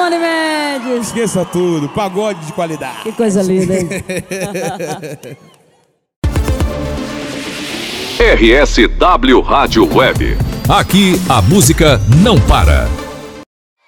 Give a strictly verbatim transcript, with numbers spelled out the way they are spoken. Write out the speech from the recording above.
Johnny Mendes. Esqueça tudo, pagode de qualidade. Que coisa linda, hein? R S W Rádio Web. Aqui a música não para.